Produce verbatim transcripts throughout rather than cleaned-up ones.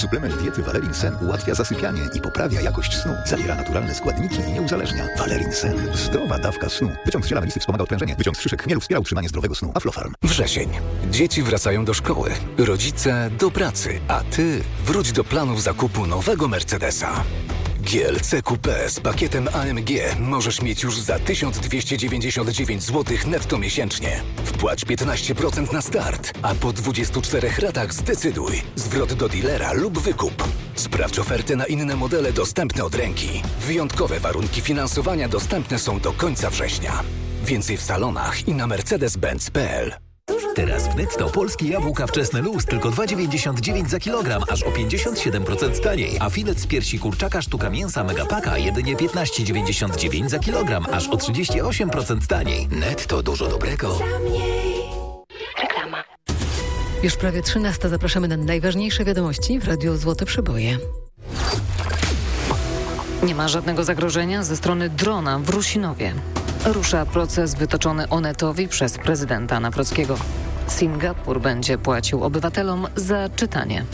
Suplement diety Valerin Sen ułatwia zasypianie i poprawia jakość snu. Zawiera naturalne składniki i nie uzależnia. Valerin Sen. Zdrowa dawka snu. Wyciąg z ziela melisy wspomaga odprężenie. Wyciąg z szyszek chmielu wspiera utrzymanie zdrowego snu. Aflofarm. Wrzesień. Dzieci wracają do szkoły. Rodzice do pracy. A ty wróć do planów zakupu nowego Mercedesa. G L C Coupé z pakietem A M G możesz mieć już za tysiąc dwieście dziewięćdziesiąt dziewięć złotych netto miesięcznie. Wpłać piętnaście procent na start, a po dwudziestu czterech ratach zdecyduj. Zwrot do dealera lub wykup. Sprawdź oferty na inne modele dostępne od ręki. Wyjątkowe warunki finansowania dostępne są do końca września. Więcej w salonach i na mercedes benz kropka p l. Teraz w Netto polskie jabłka wczesne luz tylko dwa dziewięćdziesiąt dziewięć za kilogram, aż o pięćdziesiąt siedem procent taniej. A filet z piersi kurczaka sztuka mięsa Megapaka jedynie piętnaście dziewięćdziesiąt dziewięć za kilogram, aż o trzydzieści osiem procent taniej. Netto, dużo dobrego. Reklama. Już prawie trzynasta. Zapraszamy na najważniejsze wiadomości w Radiu Złote Przeboje. Nie ma żadnego zagrożenia ze strony drona w Rusinowie. Rusza proces wytoczony Onetowi przez prezydenta Nawrockiego. Singapur będzie płacił obywatelom za czytanie.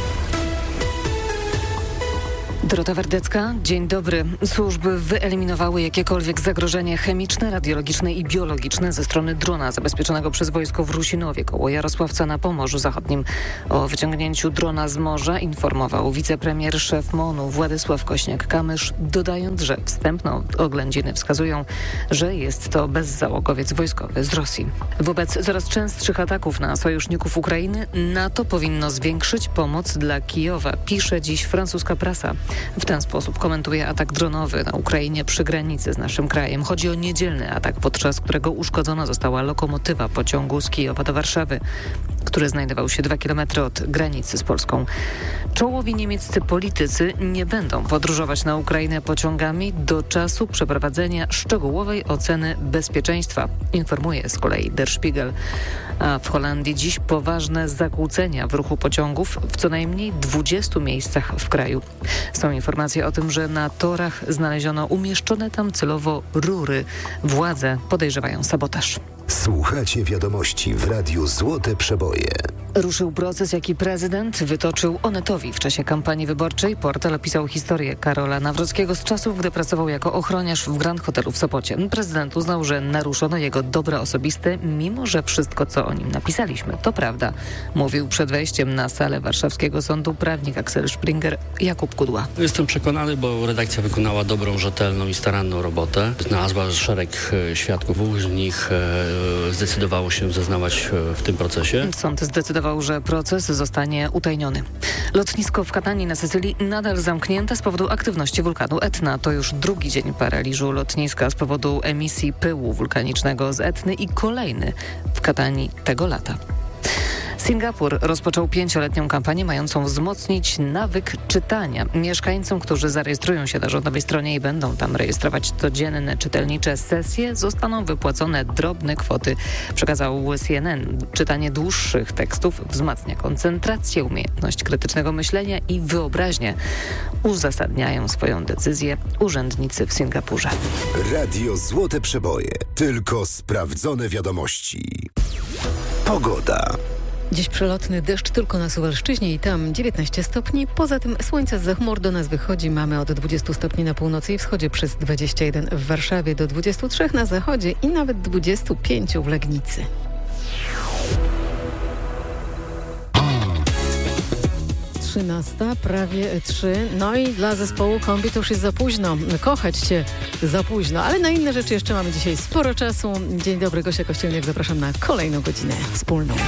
Dorota Wardecka, dzień dobry. Służby wyeliminowały jakiekolwiek zagrożenie chemiczne, radiologiczne i biologiczne ze strony drona zabezpieczonego przez wojsko w Rusinowie koło Jarosławca na Pomorzu Zachodnim. O wyciągnięciu drona z morza informował wicepremier szef MON-u Władysław Kośniak-Kamysz, dodając, że wstępne oględziny wskazują, że jest to bezzałogowiec wojskowy z Rosji. Wobec coraz częstszych ataków na sojuszników Ukrainy NATO powinno zwiększyć pomoc dla Kijowa, pisze dziś francuska prasa. W ten sposób komentuje atak dronowy na Ukrainie przy granicy z naszym krajem. Chodzi o niedzielny atak, podczas którego uszkodzona została lokomotywa pociągu z Kijowa do Warszawy, który znajdował się dwa kilometry od granicy z Polską. Czołowi niemieccy politycy nie będą podróżować na Ukrainę pociągami do czasu przeprowadzenia szczegółowej oceny bezpieczeństwa, informuje z kolei Der Spiegel. A w Holandii dziś poważne zakłócenia w ruchu pociągów w co najmniej dwudziestu miejscach w kraju. Są informacje o tym, że na torach znaleziono umieszczone tam celowo rury. Władze podejrzewają sabotaż. Słuchacie wiadomości w Radiu Złote Przeboje. Ruszył proces, jaki prezydent wytoczył Onetowi w czasie kampanii wyborczej. Portal opisał historię Karola Nawrockiego z czasów, gdy pracował jako ochroniarz w Grand Hotelu w Sopocie. Prezydent uznał, że naruszono jego dobra osobiste, mimo że wszystko, co o nim napisaliśmy, to prawda. Mówił przed wejściem na salę warszawskiego sądu prawnik Axel Springer Jakub Kudła. Jestem przekonany, bo redakcja wykonała dobrą, rzetelną i staranną robotę. Znalazła szereg świadków, z nich zdecydowało się zeznawać w tym procesie. Sąd zdecydował, że proces zostanie utajniony. Lotnisko w Katanii na Sycylii nadal zamknięte z powodu aktywności wulkanu Etna. To już drugi dzień paraliżu lotniska z powodu emisji pyłu wulkanicznego z Etny i kolejny w Katanii tego lata. Singapur rozpoczął pięcioletnią kampanię mającą wzmocnić nawyk czytania. Mieszkańcom, którzy zarejestrują się na rządowej stronie i będą tam rejestrować codzienne czytelnicze sesje, zostaną wypłacone drobne kwoty, przekazał C N N. Czytanie dłuższych tekstów wzmacnia koncentrację, umiejętność krytycznego myślenia i wyobraźnię. Uzasadniają swoją decyzję urzędnicy w Singapurze. Radio Złote Przeboje. Tylko sprawdzone wiadomości. Pogoda. Dziś przelotny deszcz tylko na Suwalszczyźnie i tam dziewiętnaście stopni. Poza tym słońce z chmur do nas wychodzi. Mamy od dwudziestu stopni na północy i wschodzie, przez dwadzieścia jeden w Warszawie, do dwudziestu trzech na zachodzie i nawet dwudziestu pięciu w Legnicy. trzynasta, prawie trzy. No i dla zespołu Kombi to już jest za późno. Kochać Cię za późno, ale na inne rzeczy jeszcze mamy dzisiaj sporo czasu. Dzień dobry, Gosia Kościelniak, zapraszam na kolejną godzinę wspólną.